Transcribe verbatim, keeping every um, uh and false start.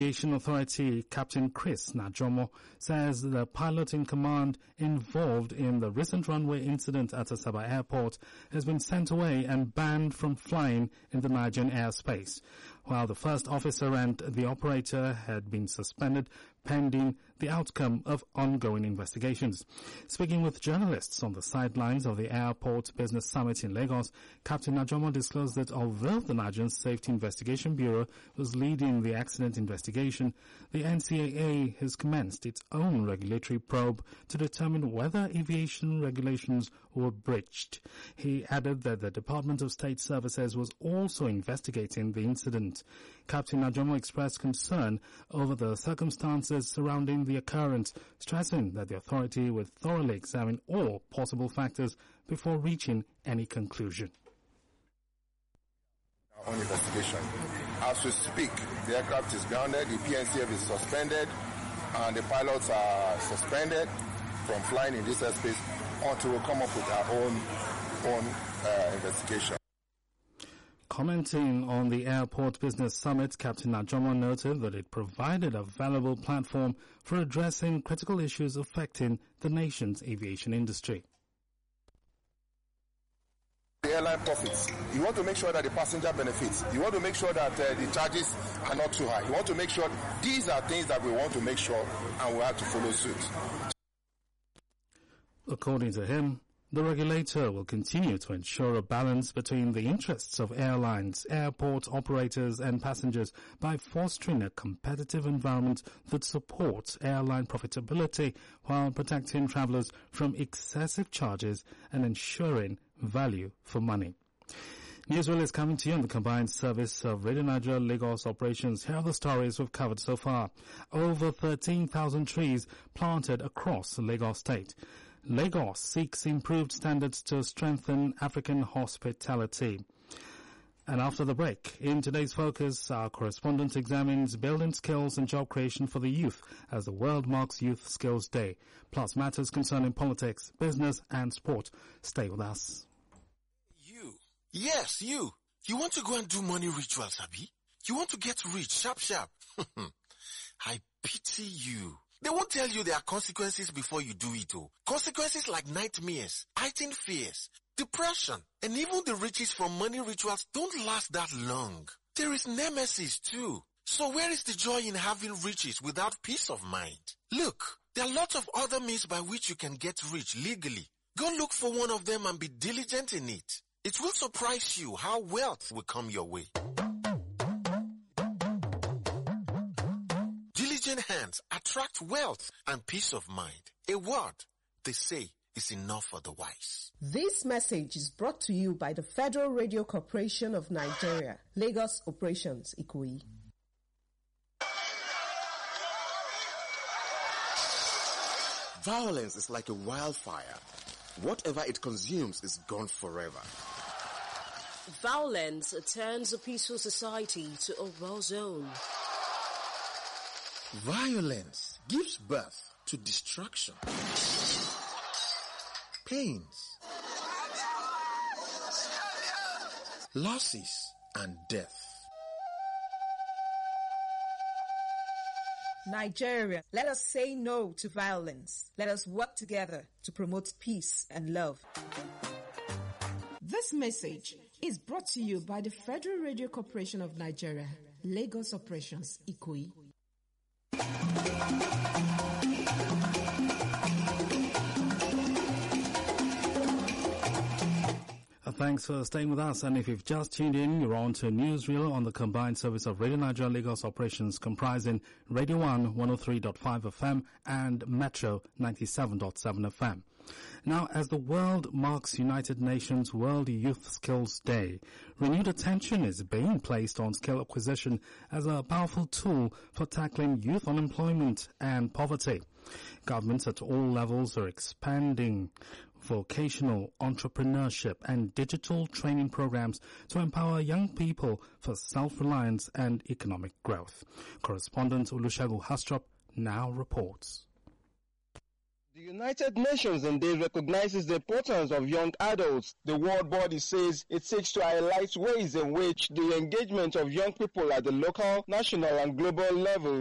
Aviation Authority Captain Chris Najomo says the pilot in command involved in the recent runway incident at Asaba Airport has been sent away and banned from flying in the Nigerian airspace, while the first officer and the operator had been suspended pending the outcome of ongoing investigations. Speaking with journalists on the sidelines of the Airport Business Summit in Lagos, Captain Najomo disclosed that although the Nigerian Safety Investigation Bureau was leading the accident investigation, the N C A A has commenced its own regulatory probe to determine whether aviation regulations were breached. He added that the Department of State Services was also investigating the incident. Captain Najomo expressed concern over the circumstances surrounding the occurrence, stressing that the authority would thoroughly examine all possible factors before reaching any conclusion. On investigation. As we speak, the aircraft is grounded, the P N C F is suspended, and the pilots are suspended from flying in this airspace until we come up with our own, own uh, investigation. Commenting on the Airport Business Summit, Captain Najomo noted that it provided a valuable platform for addressing critical issues affecting the nation's aviation industry. The airline profits. You want to make sure that the passenger benefits. You want to make sure that uh, the charges are not too high. You want to make sure these are things that we want to make sure, and we have to follow suit. According to him, the regulator will continue to ensure a balance between the interests of airlines, airport operators and passengers by fostering a competitive environment that supports airline profitability while protecting travelers from excessive charges and ensuring value for money. Newswell is coming to you on the combined service of Radio Nigeria Lagos operations. Here are the stories we've covered so far. Over thirteen thousand trees planted across Lagos State. Lagos seeks improved standards to strengthen African hospitality. And after the break, in today's focus, our correspondent examines building skills and job creation for the youth as the world marks Youth Skills Day, plus matters concerning politics, business and sport. Stay with us. You. Yes, you. You want to go and do money rituals, Abi? You want to get rich, sharp, sharp. I pity you. They won't tell you there are consequences before you do it, oh. Consequences like nightmares, heightened fears, depression, and even the riches from money rituals don't last that long. There is nemesis too. So where is the joy in having riches without peace of mind? Look, there are lots of other means by which you can get rich legally. Go look for one of them and be diligent in it. It will surprise you how wealth will come your way. Diligent hands attract wealth and peace of mind. A word, they say, is enough for the wise. This message is brought to you by the Federal Radio Corporation of Nigeria, Lagos Operations, Ikoyi. Violence is like a wildfire. Whatever it consumes is gone forever. Violence turns a peaceful society to a war zone. Violence gives birth to destruction, pains, losses, and death. Nigeria, let us say no to violence. Let us work together to promote peace and love. This message is brought to you by the Federal Radio Corporation of Nigeria, Lagos Operations, Ikoyi. Thanks for staying with us, and if you've just tuned in, you're on to Newsreel on the combined service of Radio Nigeria Lagos operations comprising Radio one one oh three point five F M and Metro ninety-seven point seven F M. Now, as the world marks United Nations World Youth Skills Day, renewed attention is being placed on skill acquisition as a powerful tool for tackling youth unemployment and poverty. Governments at all levels are expanding vocational entrepreneurship and digital training programs to empower young people for self-reliance and economic growth. Correspondent Olusegun Hastrop now reports. The United Nations indeed recognizes the importance of young adults. The World Body says it seeks to highlight ways in which the engagement of young people at the local, national and global level